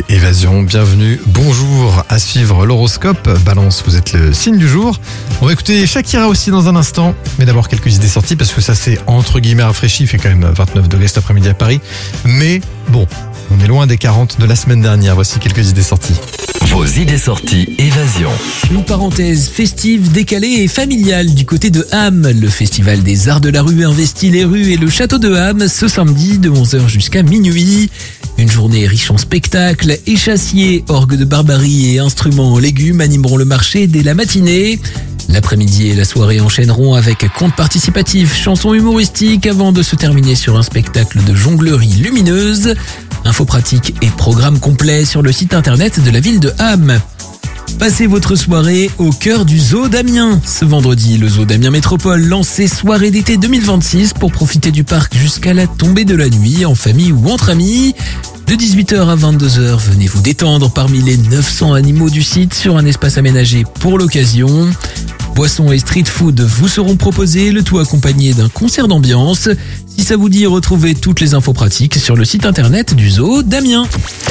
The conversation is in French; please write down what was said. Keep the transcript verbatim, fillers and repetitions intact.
Évasion, bienvenue, bonjour, à suivre l'horoscope. Balance, vous êtes le signe du jour. On va écouter Shakira aussi dans un instant, mais d'abord quelques idées sorties parce que ça c'est entre guillemets rafraîchi, il fait quand même vingt-neuf degrés cet après-midi à Paris. Mais bon, on est loin des quarante de la semaine dernière, voici quelques idées sorties. Vos idées sorties Évasion. Une parenthèse festive, décalée et familiale du côté de Ham. Le festival des arts de la rue investit les rues et le château de Ham ce samedi de onze heures jusqu'à minuit. Une journée riche en spectacles, échassiers, orgues de barbarie et instruments en légumes animeront le marché dès la matinée. L'après-midi et la soirée enchaîneront avec contes participatifs, chansons humoristiques avant de se terminer sur un spectacle de jonglerie lumineuse. Infos pratiques et programme complet sur le site internet de la ville de Ham. Passez votre soirée au cœur du Zoo d'Amiens. Ce vendredi, le Zoo d'Amiens Métropole lance ses soirées d'été deux mille vingt-six pour profiter du parc jusqu'à la tombée de la nuit, en famille ou entre amis. De dix-huit heures à vingt-deux heures, venez vous détendre parmi les neuf cents animaux du site sur un espace aménagé pour l'occasion. Boissons et street food vous seront proposés, le tout accompagné d'un concert d'ambiance. Si ça vous dit, retrouvez toutes les infos pratiques sur le site internet du Zoo d'Amiens.